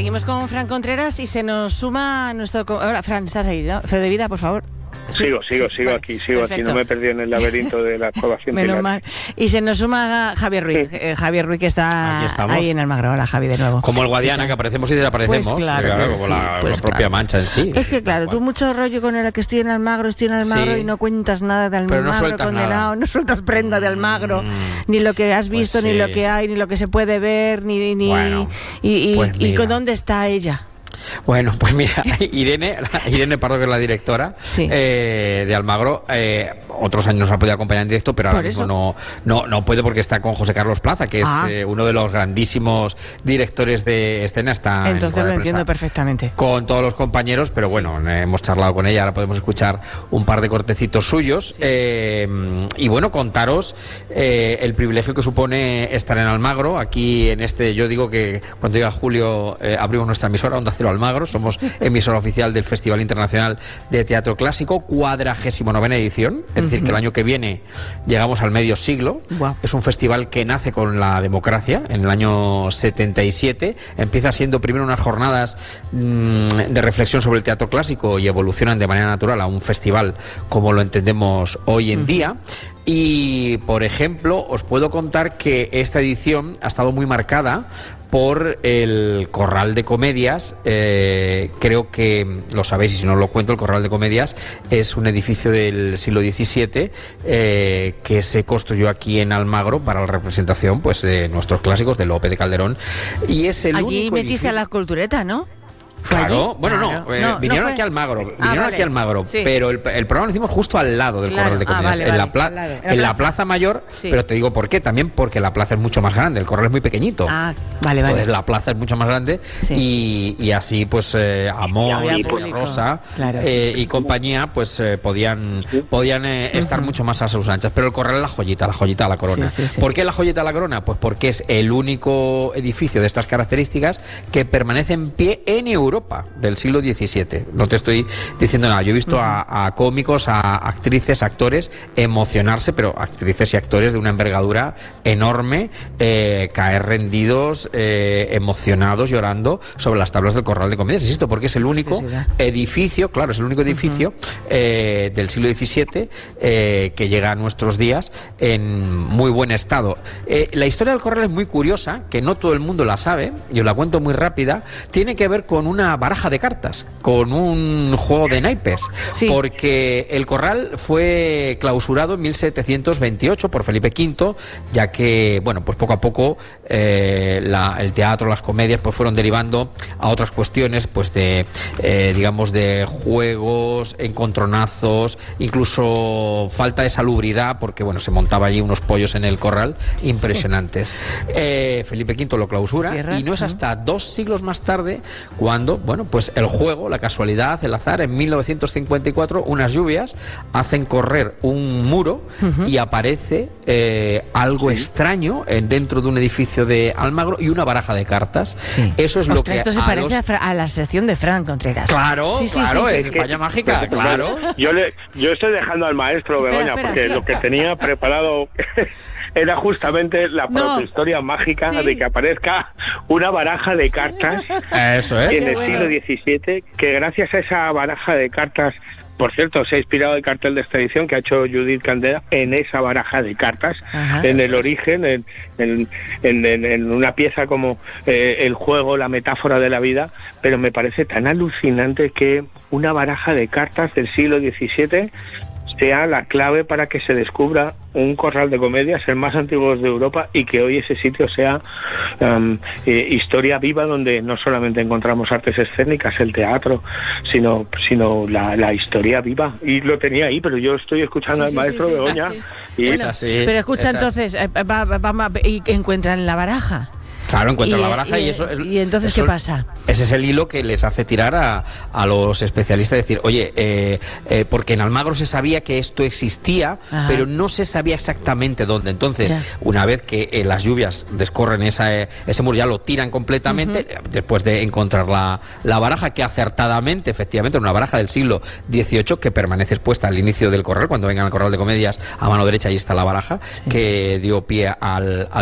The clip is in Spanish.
seguimos con Fran Contreras y se nos suma nuestro... Hola, Fran, ¿estás ahí, no? Fede Vida, por favor. Sigo vale, aquí, no me perdí en el laberinto de la cueva científica. Menos mal. Y se nos suma Javier Ruiz, Javier Ruiz, que está ahí en Almagro. Hola, Javi, de nuevo. Como el Guadiana, que aparecemos y desaparecemos. Pues claro, como la propia Mancha en sí. Es que claro, tú mucho rollo con el que estoy en Almagro y no cuentas nada de Almagro, condenado, no sueltas prenda de Almagro, ni lo que has visto, ni lo que hay, ni lo que se puede ver, y con dónde está ella. Bueno, pues mira, Irene Pardo, que es la directora de Almagro, otros años nos ha podido acompañar en directo, pero ahora mismo no puede porque está con José Carlos Plaza, que es uno de los grandísimos directores de escena. Entonces lo entiendo perfectamente. Con todos los compañeros, pero bueno, hemos charlado con ella, ahora podemos escuchar un par de cortecitos suyos. Y bueno, contaros el privilegio que supone estar en Almagro. Aquí yo digo que cuando llega julio abrimos nuestra emisora, Onda Cero Almagro, somos emisora oficial del Festival Internacional de Teatro Clásico, 49ª edición, es decir, que el año que viene llegamos al medio siglo. Es un festival que nace con la democracia en el año 77, empieza siendo primero unas jornadas de reflexión sobre el teatro clásico y evolucionan de manera natural a un festival como lo entendemos hoy en día. Y, por ejemplo, os puedo contar que esta edición ha estado muy marcada por el Corral de Comedias. Creo que lo sabéis, y si no lo cuento, el Corral de Comedias es un edificio del siglo XVII que se construyó aquí en Almagro para la representación de nuestros clásicos, de Lope de Calderón. Y es el allí metiste a la cultureta, ¿no? Claro, vinieron aquí a Almagro, pero el programa lo hicimos justo al lado del Corral de Comedias, en la Plaza Mayor, pero te digo por qué, también porque la plaza es mucho más grande, el Corral es muy pequeñito. Entonces la plaza es mucho más grande y así Amor, Rosa y compañía podían estar mucho más a sus anchas, pero el Corral es la joyita, la corona. ¿Por qué la joyita, la corona? Pues porque es el único edificio de estas características que permanece en pie en Europa del siglo XVII. No te estoy diciendo nada. Yo he visto a cómicos, a actrices, actores emocionarse, pero actrices y actores de una envergadura enorme, caer rendidos, emocionados, llorando sobre las tablas del Corral de Comedias. Insisto, porque es el único edificio, del siglo XVII que llega a nuestros días en muy buen estado. La historia del Corral es muy curiosa, que no todo el mundo la sabe, yo la cuento muy rápida. Tiene que ver con una baraja de cartas, con un juego de naipes, porque el Corral fue clausurado en 1728 por Felipe V, ya que, poco a poco el teatro, las comedias, fueron derivando a otras cuestiones, de juegos, encontronazos, incluso falta de salubridad, porque, se montaba allí unos pollos en el Corral impresionantes. Felipe V lo clausura y no es hasta 2 siglos más tarde cuando, el juego, la casualidad, el azar, en 1954 unas lluvias hacen correr un muro y aparece algo extraño dentro de un edificio de Almagro y una baraja de cartas. Eso es lo que esto se parece a la sección de Fran Contreras. Claro, es España mágica, claro. Yo estoy dejando al maestro Begoña, porque lo que tenía preparado era justamente la protohistoria mágica de que aparezca una baraja de cartas en el siglo XVII, que gracias a esa baraja de cartas, por cierto, se ha inspirado el cartel de esta edición que ha hecho Judith Candela en esa baraja de cartas, en el origen, en una pieza como el juego, la metáfora de la vida, pero me parece tan alucinante que una baraja de cartas del siglo XVII sea la clave para que se descubra un corral de comedias, el más antiguo de Europa, y que hoy ese sitio sea historia viva, donde no solamente encontramos artes escénicas, el teatro, sino la historia viva. Y lo tenía ahí, pero yo estoy escuchando al maestro Begoña. Pero escucha, entonces, y encuentran la baraja. Claro, encuentran la baraja y eso... ¿Y entonces qué pasa? Ese es el hilo que les hace tirar a los especialistas, decir, oye, porque en Almagro se sabía que esto existía, pero no se sabía exactamente dónde. Entonces, una vez que las lluvias descorren ese muro, ya lo tiran completamente, después de encontrar la baraja, que acertadamente, efectivamente, una baraja del siglo XVIII, que permanece expuesta al inicio del Corral. Cuando vengan al Corral de Comedias, a mano derecha, ahí está la baraja, que dio pie al